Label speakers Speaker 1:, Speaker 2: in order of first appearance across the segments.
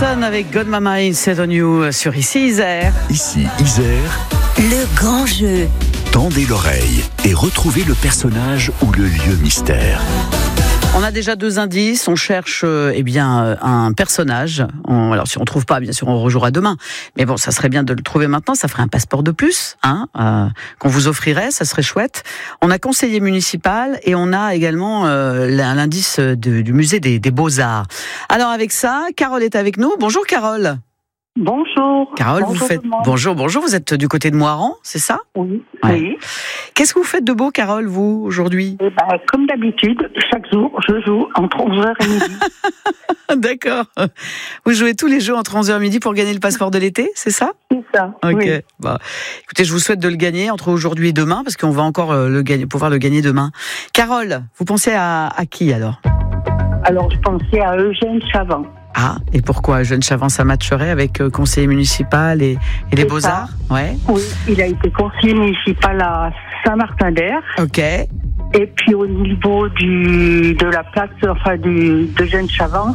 Speaker 1: Anderson avec God My Mind Set On You sur Ici Isère.
Speaker 2: Ici Isère,
Speaker 3: le grand jeu.
Speaker 2: Tendez l'oreille et retrouvez le personnage ou le lieu mystère.
Speaker 1: On a déjà 2 indices, on cherche un personnage. Alors si on ne trouve pas, bien sûr, on rejouera demain. Mais bon, ça serait bien de le trouver maintenant, ça ferait un passeport de plus qu'on vous offrirait, ça serait chouette. On a conseiller municipal et on a également l'indice du musée des Beaux-Arts. Alors avec ça, Carole est avec nous. Bonjour Carole.
Speaker 4: Bonjour.
Speaker 1: Carole,
Speaker 4: bonjour,
Speaker 1: bonjour, vous êtes du côté de Moiran, c'est ça ?
Speaker 4: Oui.
Speaker 1: Ouais.
Speaker 4: Oui.
Speaker 1: Qu'est-ce que vous faites de beau, Carole, vous, aujourd'hui ?
Speaker 4: Comme d'habitude, chaque jour, je joue entre 11h et midi.
Speaker 1: D'accord. Vous jouez tous les jours entre 11h et midi pour gagner le passeport de l'été, c'est ça ?
Speaker 4: C'est ça.
Speaker 1: Ok.
Speaker 4: Oui.
Speaker 1: Bon. Écoutez, je vous souhaite de le gagner entre aujourd'hui et demain, parce qu'on va encore pouvoir le gagner demain. Carole, vous pensez à qui alors ?
Speaker 4: Alors, je pensais à Eugène Chavant.
Speaker 1: Ah, et pourquoi Eugène Chavant, ça matcherait avec conseiller municipal et les Beaux-Arts ? Ouais.
Speaker 4: Oui, il a été conseiller municipal à Saint-Martin-d'Air.
Speaker 1: Ok.
Speaker 4: Et puis au niveau de la place, d'Eugène Chavant,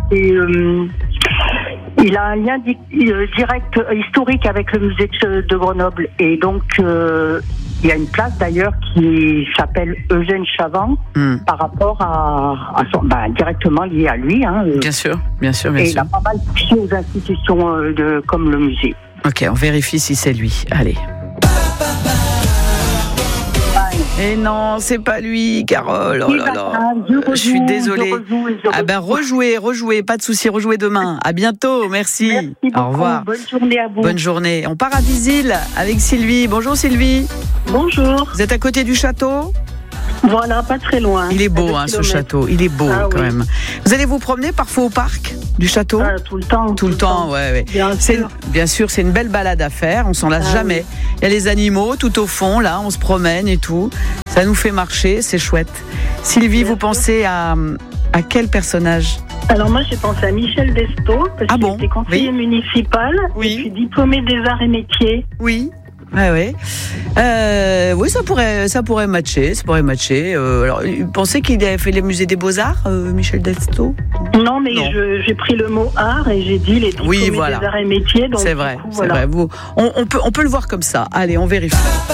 Speaker 4: il a un lien direct historique avec le musée de Grenoble. Et donc, il y a une place d'ailleurs qui s'appelle Eugène Chavant par rapport à son, directement lié à lui.
Speaker 1: Bien sûr. Et
Speaker 4: il a pas mal touché aux institutions comme le musée.
Speaker 1: Ok, on vérifie si c'est lui. Allez. Et non, c'est pas lui, Carole. Oh là là. Je suis désolée. Rejouez, pas de souci, rejouez demain. À bientôt, merci.
Speaker 4: Merci beaucoup.
Speaker 1: Au revoir.
Speaker 4: Bonne journée à vous.
Speaker 1: Bonne journée. On part à Visil avec Sylvie. Bonjour Sylvie.
Speaker 4: Bonjour.
Speaker 1: Vous êtes à côté du château ?
Speaker 4: Voilà, pas très loin.
Speaker 1: Il est beau, ce château. Il est beau quand même. Vous allez vous promener parfois au parc du château ?
Speaker 4: Tout le temps.
Speaker 1: Tout le temps, ouais. Bien sûr, c'est une belle balade à faire. On s'en lasse jamais. Oui. Il y a les animaux tout au fond, là, on se promène et tout. Ça nous fait marcher, c'est chouette. Sylvie, vous pensez à quel personnage ?
Speaker 4: Alors moi, j'ai pensé à Michel Destot, parce qu'il était conseiller municipal, et puis diplômé des arts et métiers.
Speaker 1: Oui. Ouais. Oui, ça pourrait matcher. Alors, vous pensez qu'il avait fait les musées des Beaux-Arts, Michel Destot ?
Speaker 4: Non, mais j'ai pris le mot art et j'ai dit les diplômés des arts et métiers. Donc
Speaker 1: c'est vrai. On peut le voir comme ça. Allez, on vérifie.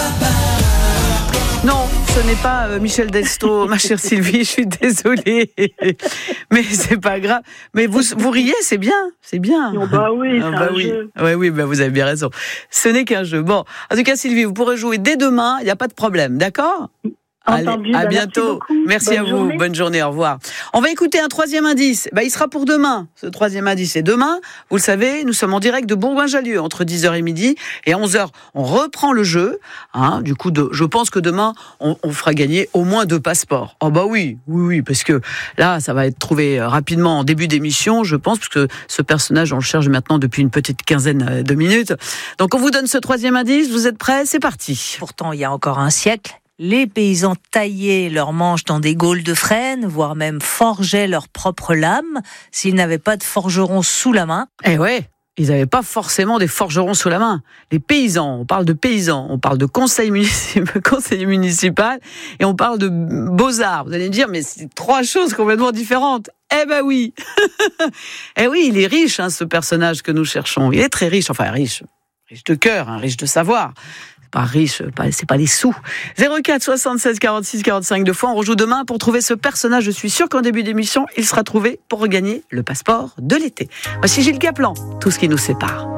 Speaker 1: Non, ce n'est pas Michel Destot, ma chère Sylvie, je suis désolée. Mais c'est pas grave. Mais vous riez, c'est bien.
Speaker 4: Oui, jeu.
Speaker 1: Oui, vous avez bien raison. Ce n'est qu'un jeu. Bon, en tout cas, Sylvie, vous pourrez jouer dès demain, il n'y a pas de problème, d'accord ?
Speaker 4: Entendu,
Speaker 1: allez, à bientôt. Merci à vous.
Speaker 4: Journée.
Speaker 1: Bonne journée, au revoir. On va écouter un 3e indice. Il sera pour demain. Ce 3e indice est demain. Vous le savez, nous sommes en direct de Bourgoin-Jallieu entre 10h et midi. Et à 11h, on reprend le jeu. Du coup, je pense que demain, on fera gagner au moins 2 passeports. Oh oui, parce que là, ça va être trouvé rapidement en début d'émission, je pense, parce que ce personnage, on le cherche maintenant depuis une petite quinzaine de minutes. Donc, on vous donne ce 3e indice. Vous êtes prêts ? C'est parti.
Speaker 3: Pourtant, il y a encore un siècle, les paysans taillaient leurs manches dans des gaules de frêne, voire même forgeaient leurs propres lames, s'ils n'avaient pas de forgeron sous la main.
Speaker 1: Eh ouais, ils n'avaient pas forcément des forgerons sous la main. Les paysans, on parle de paysans, on parle de conseiller municipal et on parle de Beaux-Arts. Vous allez me dire, mais c'est 3 choses complètement différentes. Eh ben oui. Eh oui, il est riche, ce personnage que nous cherchons. Il est très riche, riche de cœur, riche de savoir. Pas riche, c'est pas les sous. 04 76 46 45 2 fois. On rejoue demain pour trouver ce personnage. Je suis sûre qu'en début d'émission, il sera trouvé pour regagner le passeport de l'été. Voici Gilles Caplan, tout ce qui nous sépare.